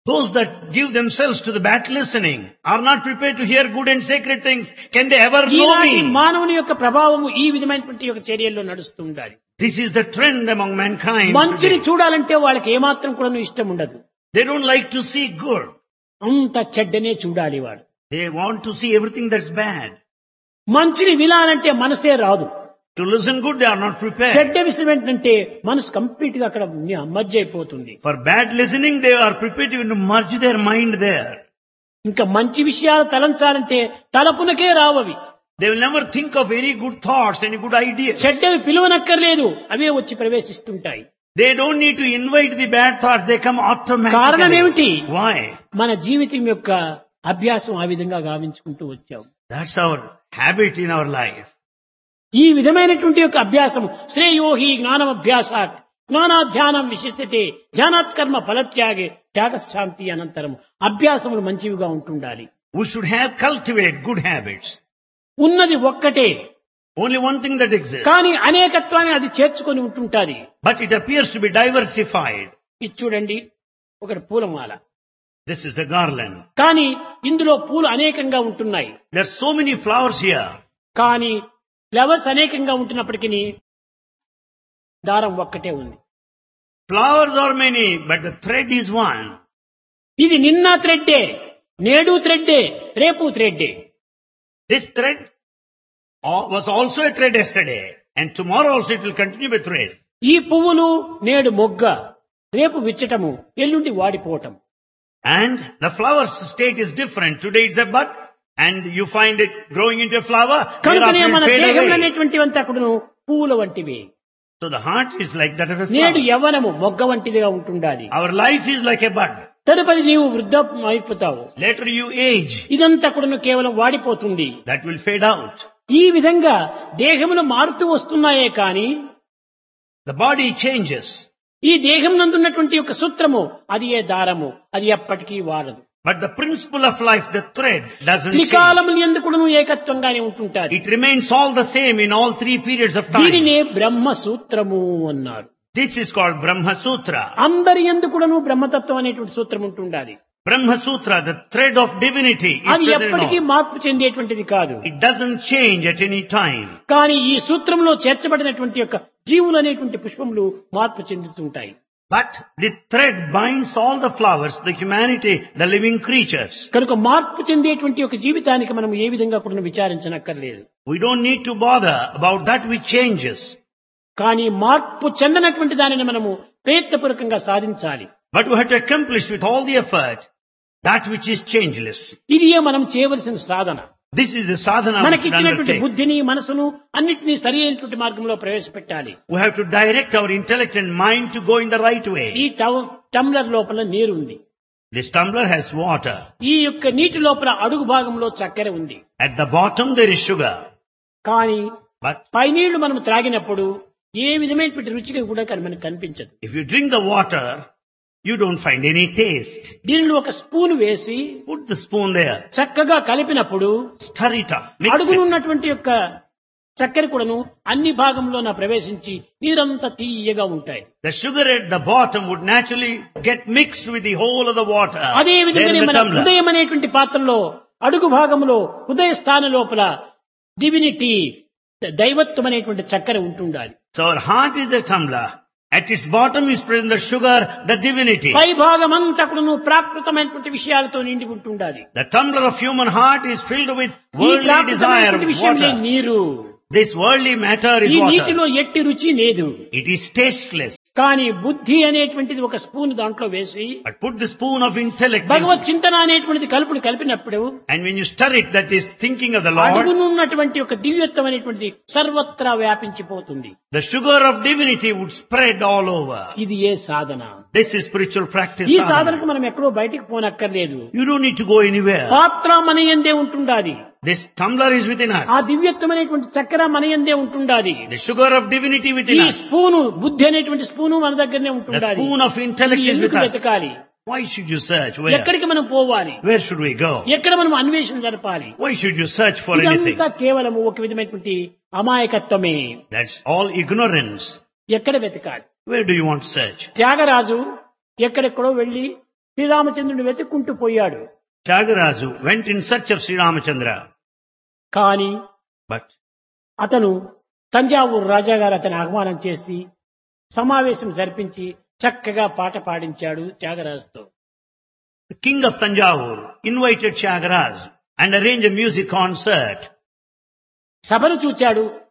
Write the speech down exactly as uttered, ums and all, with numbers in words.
Those that give themselves to the bad listening are not prepared to hear good and sacred things. Can they ever know ఈనాటి me? మానవుని యొక్క ప్రభావము ఈ విధమైనటువంటి యొక్క చర్యల్లో నడుస్తూ ఉండాలి. This is the trend among mankind మంచిని today. చూడాలంటే వాళ్ళకి ఏమాత్రం కూడా ఇష్టం ఉండదు. They don't like to see good. అంత చెడ్డనే చూడాలి వాడు. They want to see everything that's bad. మంచిని వినాలంటే మనసే రాదు. To listen good, they are not prepared. చెడ్డ విషయం ఏంటంటే మనసు కంప్లీట్ గా అక్కడ మధ్య అయిపోతుంది. For bad listening, they are prepared to merge their mind there. ఇంకా మంచి విషయాలు తలంచాలంటే తలపునకే రావవి. They will never think of any good thoughts, any good ideas. చెడ్డవి పిలువనక్కర్లేదు, అవే వచ్చి ప్రవేశిస్తుంటాయి. They don't need to invite the bad thoughts, they come కారణం automatically. ఏమిటి? Why? మన జీవితం యొక్క అభ్యాసం ఆ విధంగా గావించుకుంటూ వచ్చాం. That's our habit in our life. ఈ విధమైనటువంటి యొక్క అభ్యాసం శ్రేయోహి జ్ఞానం అభ్యాసాత్ జ్ఞానాధ్యానం విశిష్టతే జ్ఞానాత్ కర్మ ఫలత్యాగే త్యాగశాంతి అనంతరం అభ్యాసములు మంచివిగా ఉంటుండాలి. We should have cultivate good habits. ఉన్నది ఒక్కటే, Only one thing that exists. కానీ అనేకత్వాన్ని అది చేర్చుకొని ఉంటుంటాది. But it appears to be diversified. ఇది చూడండి, ఒకటి పూలమాల, This is a garland. కానీ ఇందులో పూలు అనేకంగా ఉంటున్నాయి. There are so many flowers here. కానీ ఫ్లవర్స్ అనేకంగా ఉంటున్నప్పటికీ దారం ఒక్కటే ఉంది. Flowers are many, but the thread is one. ఇది నిన్న థ్రెడ్డే, నేడు థ్రెడ్డే, రేపు థ్రెడ్డే. This thread uh, was also a thread yesterday, and tomorrow also it will continue with thread. ఈ పువ్వులు నేడు మొగ్గ, రేపు విచ్చటము, ఎల్లుండి వాడిపోవటం. And the flower's state is different. Today it's a bud, and you find it growing into a flower. కనుకనే Thereafter మన it fade దేహంలో away. అనేటువంటివంతా అక్కడను పువ్వుల వంటివి. So the heart is like that of a నేడు flower. యవ్వనము మొగ్గ వంటిదిగా ఉంటుండాలి. Our life is like a bud. తదుపరి నీవు వృద్ధాప్యం అయిపోతావు. Later you age. ఇదంతా కూడా కేవలం వాడిపోతుంది. That will fade out. ఈ విధంగా దేహములు మారుతూ వస్తున్నాయే కాని The body changes. ఈ దేహం నందున్నటువంటి యొక్క సూత్రము అది ఏ దారము, అది ఎప్పటికీ వాడదు. But the principle of life, the thread, doesn't change. త్రికాలములు ఎందుకును ఏకత్వంగానే ఉంటుంటాది. It remains all the same in all three periods of time. దీనినే బ్రహ్మ సూత్రము అన్నారు. This is called Brahma Sutra. అందరి ఎందుకును బ్రహ్మతత్వం అనేటువంటి సూత్రం ఉంటుండాలి. Brahma Sutra, the thread of divinity, is అది present in ఎప్పటికీ all. మార్పు చెందేటువంటిది కాదు. It doesn't change at any time. కానీ ఈ సూత్రంలో చేర్చబడినటువంటి యొక్క జీవులు అనేటువంటి పుష్పములు మార్పు చెందుతుంటాయి. But the thread binds all the flowers, the humanity, the living creatures. కనుక మార్పు చెందేటువంటి ఒక జీవితానికి మనం ఏ విధంగా కూడా విచారించనక్కర్లేదు. We don't need to bother about that which changes. కానీ మార్పు చెందనటువంటి దానిని మనము ప్రయత్నపూర్వకంగా సాధించాలి. But we have to accomplish with all the effort that which is changeless. ఇదియే మనం చేయవలసిన సాధన. This is the sadhana we మనకి should ఇచ్చినటువంటి undertake. బుద్ధిని మనసును అన్నిటినీ సరి అయినటువంటి మార్గంలో ప్రవేశపెట్టాలి. We have to direct our intellect and mind to go in the right ఈ way. టౌ- టంబ్లర్ లోపల నీరు ఉంది. This tumbler has water. ఈ యొక్క నీటి లోపల అడుగు భాగంలో చక్కెర ఉంది. At the bottom there is sugar. కానీ But పై నీళ్లు మనం త్రాగినప్పుడు ఏ విధమైనటువంటి రుచిగా కూడా కని- మనకు కనిపించదు. if you drink the water, you don't find any taste. దీనిలో ఒక స్పూన్ వేసి Put the spoon there. చక్కగా కలిపినప్పుడు Stir it up. Mix అడుగును it. ఉన్నటువంటి యొక్క చక్కెర కూడాను అన్ని భాగంలో నా ప్రవేశించి నీరంతా తీయగా ఉంటాయి. The sugar at the bottom would naturally get mixed with the whole of the water. అదే there విధంగానే in the మన tumbler. హృదయం అనేటువంటి పాత్రలో అడుగు భాగంలో హృదయ స్థానం లోపల డివినిటీ దైవత్వం అనేటువంటి చక్కెర ఉంటుండాలి. So our heart is a tumbler. At its bottom is present the sugar, the divinity. పై భాగం అంతా కూడాను ప్రాకృతమైనటువంటి విషయాలతో నిండి ఉంటుండాలి. The tumbler of human heart is filled with ఈ worldly desire, ప్రాకృతమైనటువంటి విషయమే water. నీరు. This worldly matter is ఈ water. నీటిలో ఎట్టి రుచి లేదు. It is tasteless. కానీ బుద్ధి అనేటువంటిది ఒక స్పూన్ దాంట్లో వేసి But put the spoon of intellect in, భగవత్ చింతన అనేటువంటిది కలుపుడు కలిపినప్పుడు and when you stir it, that is thinking of the Lord, అడుగునున్నటువంటి ఒక దివ్యత్వం అనేటువంటిది సర్వత్రా వ్యాపించిపోతుంది. the sugar of divinity would spread all over. ఇది ఏ సాధన? This is spiritual practice. ఈ sadhana. సాధనకు మనం ఎక్కడో బయటికి పోనక్కర్లేదు. You don't need to go anywhere. పాత్ర మన యందే ఉంటుండాది. This tumbler is within us. ఆ దివ్యత్వం అనేటువంటి చక్కెర మన యందే ఉంటుండాది. The sugar of divinity ఈ within us. స్పూను బుద్ధి అనేటువంటి స్పూను మన దగ్గరనే The ఉంటుండాలి. spoon of intellect ఇది is with ఎందుకు us. వెతకాలి? Why should you search? Where? ఎక్కడికి మనం పోవాలి? Where should we go? ఎక్కడ మనం అన్వేషణ జరపాలి? Why should you search for anything? ఇదంతా కేవలం ఒక విధమైనటువంటి అమాయకత్వమే. That's all ignorance. ఎక్కడ వెతకాలి? Where do you want to search? Tyagaraju ఎక్కడెక్కడో వెళ్లి శ్రీరామచంద్రుని వెతుక్కుంటూ పోయాడు. Tyagaraja went in search of Sri Ramachandra. కానీ But అతను తంజావూరు రాజాగారు అతని ఆహ్వానం చేసి సమావేశం జరిపించి చక్కగా పాట పాడించాడు త్యాగరాజుతో. the king of Tanjavur invited Tyagaraja and arranged a music concert. సభను చూచాడు.